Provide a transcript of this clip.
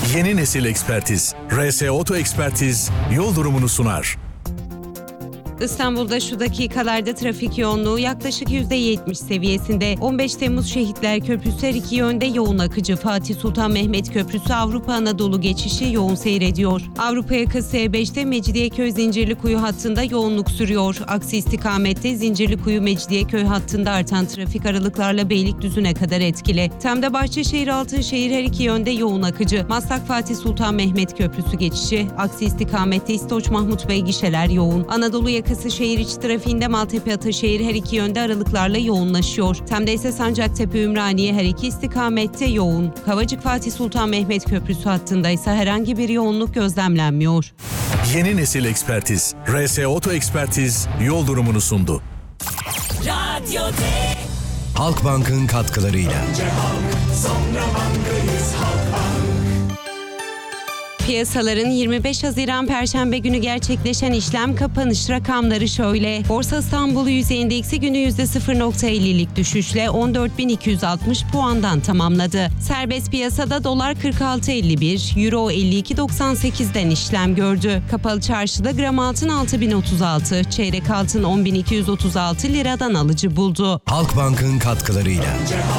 Yeni nesil ekspertiz. RS Oto Ekspertiz yol durumunu sunar. İstanbul'da şu dakikalarda trafik yoğunluğu yaklaşık %70 seviyesinde. 15 Temmuz Şehitler Köprüsü her iki yönde yoğun akıcı. Fatih Sultan Mehmet Köprüsü Avrupa Anadolu geçişi yoğun seyrediyor. Avrupa yakası E5'te Mecidiyeköy Zincirlikuyu hattında yoğunluk sürüyor. Aksi istikamette Zincirlikuyu Mecidiyeköy hattında artan trafik aralıklarla Beylikdüzü'ne kadar etkili. Tem'de Bahçeşehir Altınşehir her iki yönde yoğun akıcı. Maslak Fatih Sultan Mehmet Köprüsü geçişi. Aksi istikamette İstoç Mahmut Bey gişeler yoğun. Anadolu yakası şehir içi trafiğinde Maltepe Ataşehir her iki yönde aralıklarla yoğunlaşıyor. Tem'de ise Sancaktepe Ümraniye her iki istikamette yoğun. Kavacık Fatih Sultan Mehmet Köprüsü hattında ise herhangi bir yoğunluk gözlemlenmiyor. Yeni nesil ekspertiz. RS Oto Ekspertiz yol durumunu sundu. Radyo'da Halkbank'ın katkılarıyla. önce halk, sonra bankayız Halkbank. Piyasaların 25 Haziran Perşembe günü gerçekleşen işlem kapanış rakamları şöyle. Borsa İstanbul Yüz Endeksi günü %0.50'lik düşüşle 14.260 puandan tamamladı. Serbest piyasada dolar 46.51, euro 52.98'den işlem gördü. Kapalı çarşıda gram altın 6.036, çeyrek altın 10.236 liradan alıcı buldu. Halkbank'ın katkılarıyla. Önce halk,